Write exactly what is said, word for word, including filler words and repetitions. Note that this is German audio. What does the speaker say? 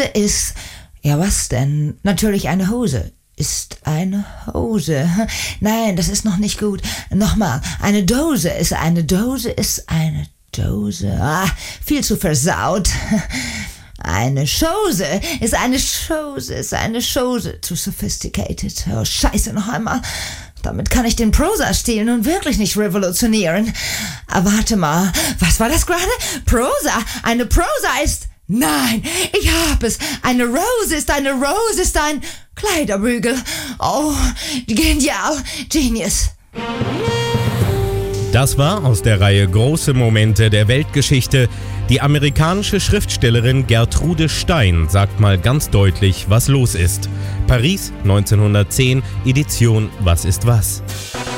ist... Ja, was denn? Natürlich eine Hose. Ist eine Hose. Nein, das ist noch nicht gut. Nochmal. Eine Dose ist eine Dose ist eine Dose. Ah, viel zu versaut. Eine Chose ist eine Chose ist eine Chose. Too sophisticated. Oh, scheiße, noch einmal. Damit kann ich den Prosa-Stil nun wirklich nicht revolutionieren. Aber warte mal. Was war das gerade? Prosa. Eine Prosa ist... Nein, ich hab es. Eine Rose ist eine Rose ist ein Kleiderbügel. Oh, genial. Genius. Das war aus der Reihe Große Momente der Weltgeschichte. Die amerikanische Schriftstellerin Gertrude Stein sagt mal ganz deutlich, was los ist. Paris neunzehnhundertzehn, Edition Was ist was?